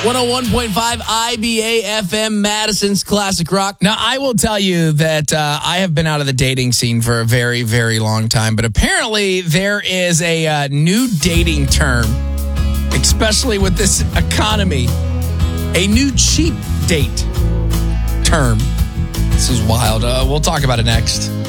101.5 IBA FM, Madison's Classic Rock. Now, I will tell you that I have been out of the dating scene for a very, very long time, but apparently there is a new dating term, especially with this economy, a new cheap date term. This is wild. We'll talk about it next.